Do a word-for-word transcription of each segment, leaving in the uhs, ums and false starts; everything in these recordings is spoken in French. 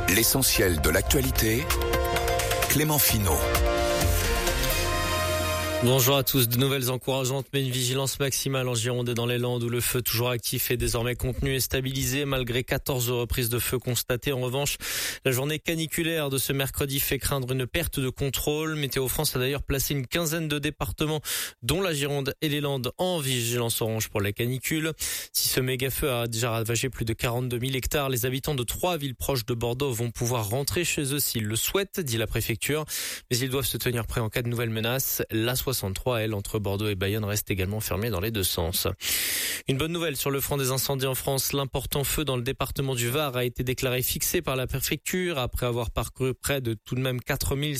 L'essentiel de l'actualité, Clément Finot. Bonjour à tous. De nouvelles encourageantes, mais une vigilance maximale en Gironde et dans les Landes où le feu toujours actif est désormais contenu et stabilisé malgré quatorze reprises de feu constatées. En revanche, la journée caniculaire de ce mercredi fait craindre une perte de contrôle. Météo France a d'ailleurs placé une quinzaine de départements, dont la Gironde et les Landes, en vigilance orange pour la canicule. Si ce méga feu a déjà ravagé plus de quarante-deux mille hectares, les habitants de trois villes proches de Bordeaux vont pouvoir rentrer chez eux s'ils le souhaitent, dit la préfecture. Mais ils doivent se tenir prêts en cas de nouvelles menaces. La soixante-trois, elle, entre Bordeaux et Bayonne, reste également fermée dans les deux sens. Une bonne nouvelle sur le front des incendies en France. L'important feu dans le département du Var a été déclaré fixé par la préfecture après avoir parcouru près de tout de même quatre mille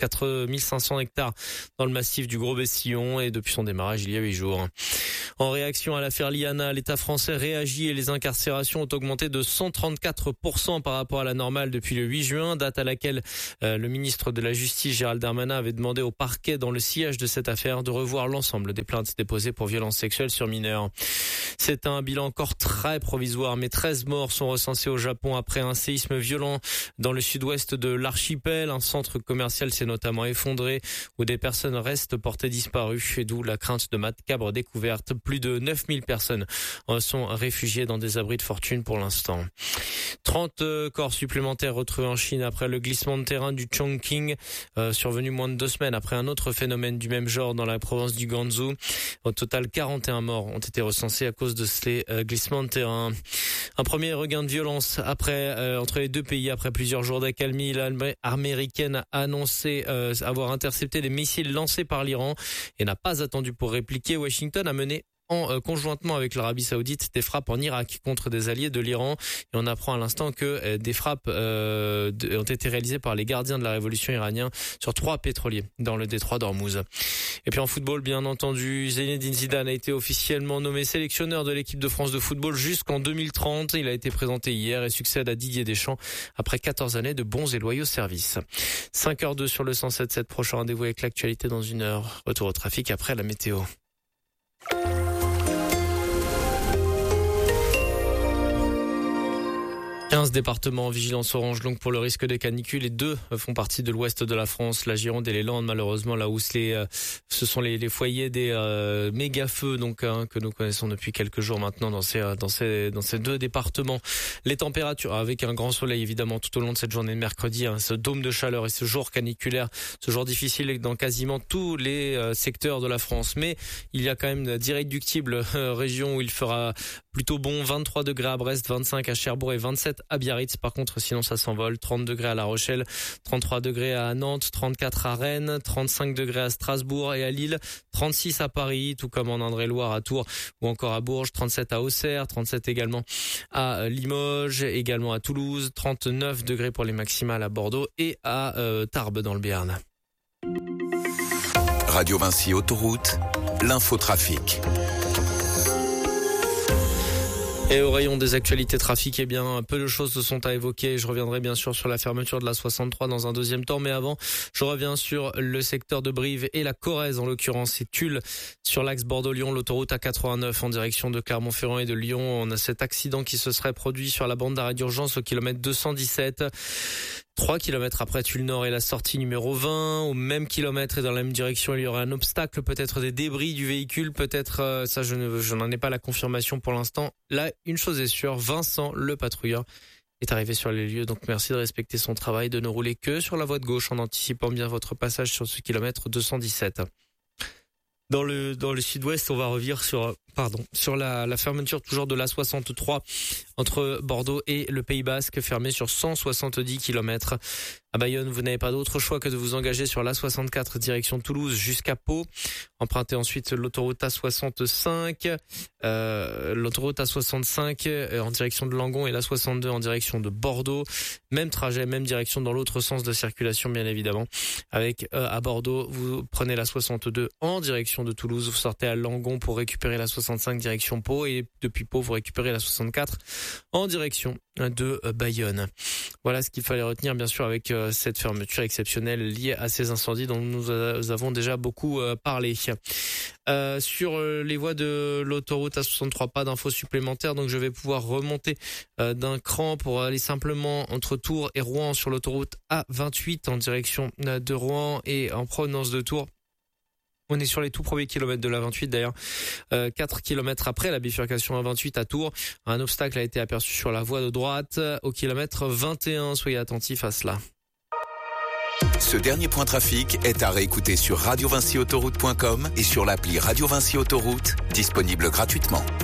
cinq cents hectares dans le massif du Gros-Bessillon et depuis son démarrage il y a huit jours. En réaction à l'affaire Liana, l'État français réagit et les incarcérations ont augmenté de cent trente-quatre pour cent par rapport à la normale depuis le huit juin, date à laquelle euh, le ministre de la Justice Gérald Darmanin avait demandé au parquet dans le sillage de cette affaire de revoir l'ensemble des plaintes déposées pour violences sexuelles sur mineurs. C'est un bilan encore très provisoire, mais treize morts sont recensés au Japon après un séisme violent dans le sud-ouest de l'archipel. Un centre commercial s'est notamment effondré où des personnes restent portées disparues, et d'où la crainte de macabres découvertes. Plus de neuf mille personnes sont réfugiées dans des abris de fortune pour l'instant. trente corps supplémentaires retrouvés en Chine après le glissement de terrain du Chongqing, euh, survenu moins de deux semaines après un autre phénomène du même genre dans la province du Gansu. Au total, quarante et un morts ont été recensés à cause de ces euh, glissements de terrain. Un premier regain de violence après euh, entre les deux pays après plusieurs jours d'accalmie. L'armée américaine a annoncé euh, avoir intercepté des missiles lancés par l'Iran et n'a pas attendu pour répliquer. Washington a mené En, euh, conjointement avec l'Arabie Saoudite des frappes en Irak contre des alliés de l'Iran, et on apprend à l'instant que euh, des frappes euh, de, ont été réalisées par les gardiens de la révolution iranienne sur trois pétroliers dans le détroit d'Ormuz. Et puis en football, bien entendu, Zinedine Zidane a été officiellement nommé sélectionneur de l'équipe de France de football jusqu'en deux mille trente. Il a été présenté hier et succède à Didier Deschamps après quatorze années de bons et loyaux services. cinq heures deux sur le cent sept virgule sept, prochain rendez-vous avec l'actualité dans une heure. Retour au trafic après la météo. quinze départements en vigilance orange donc pour le risque de canicule, et deux font partie de l'ouest de la France, la Gironde et les Landes, malheureusement là où les, euh, ce sont les, les foyers des euh, méga feux donc hein, que nous connaissons depuis quelques jours maintenant dans ces dans ces dans ces deux départements. Les températures avec un grand soleil évidemment tout au long de cette journée de mercredi, hein, ce dôme de chaleur et ce jour caniculaire, ce jour difficile dans quasiment tous les euh, secteurs de la France, mais il y a quand même d'irréductibles euh, régions où il fera plutôt bon. Vingt-trois degrés à Brest, vingt-cinq à Cherbourg et vingt-sept à Biarritz. Par contre, sinon ça s'envole. trente degrés à La Rochelle, trente-trois degrés à Nantes, trente-quatre à Rennes, trente-cinq degrés à Strasbourg et à Lille, trente-six à Paris, tout comme en Indre-et-Loire, à Tours ou encore à Bourges, trente-sept à Auxerre, trente-sept également à Limoges, également à Toulouse, trente-neuf degrés pour les maximales à Bordeaux et à euh, Tarbes dans le Béarn. Radio Vinci Autoroute, l'infotrafic. Et au rayon des actualités trafic, eh bien, peu de choses se sont à évoquer. Je reviendrai bien sûr sur la fermeture de la soixante-trois dans un deuxième temps. Mais avant, je reviens sur le secteur de Brive et la Corrèze, en l'occurrence, et Tulle. Sur l'axe Bordeaux-Lyon, l'autoroute A quatre-vingt-neuf en direction de Clermont-Ferrand et de Lyon. On a cet accident qui se serait produit sur la bande d'arrêt d'urgence au kilomètre deux cent dix-sept. Trois kilomètres après Tulle-Nord et la sortie numéro vingt, au même kilomètre et dans la même direction, il y aurait un obstacle, peut-être des débris du véhicule, peut-être, euh, ça je, ne, je n'en ai pas la confirmation pour l'instant. Là, une chose est sûre, Vincent, le patrouilleur, est arrivé sur les lieux, donc merci de respecter son travail, de ne rouler que sur la voie de gauche en anticipant bien votre passage sur ce kilomètre deux cent dix-sept. Dans le dans le sud-ouest, on va revenir sur pardon sur la, la fermeture toujours de l'A soixante-trois entre Bordeaux et le Pays Basque, fermée sur cent soixante-dix kilomètres. À Bayonne, vous n'avez pas d'autre choix que de vous engager sur l'A soixante-quatre direction Toulouse jusqu'à Pau. Empruntez ensuite l'autoroute A soixante-cinq, euh, l'autoroute A soixante-cinq euh, en direction de Langon et l'A soixante-deux en direction de Bordeaux. Même trajet, même direction dans l'autre sens de circulation bien évidemment. Avec euh, à Bordeaux, vous prenez l'A soixante-deux en direction direction de Toulouse, vous sortez à Langon pour récupérer la soixante-cinq direction Pau et depuis Pau, vous récupérez la soixante-quatre en direction de Bayonne. Voilà ce qu'il fallait retenir, bien sûr, avec cette fermeture exceptionnelle liée à ces incendies dont nous avons déjà beaucoup parlé. Euh, sur les voies de l'autoroute A soixante-trois, pas d'infos supplémentaires, donc je vais pouvoir remonter euh, d'un cran pour aller simplement entre Tours et Rouen sur l'autoroute A vingt-huit en direction de Rouen et en provenance de Tours. On est sur les tout premiers kilomètres de l'A vingt-huit d'ailleurs, euh, quatre kilomètres après la bifurcation A vingt-huit à Tours. Un obstacle a été aperçu sur la voie de droite au kilomètre vingt et un, soyez attentifs à cela. Ce dernier point trafic est à réécouter sur radio vinci autoroute point com et sur l'appli Radio Vinci Autoroute, disponible gratuitement.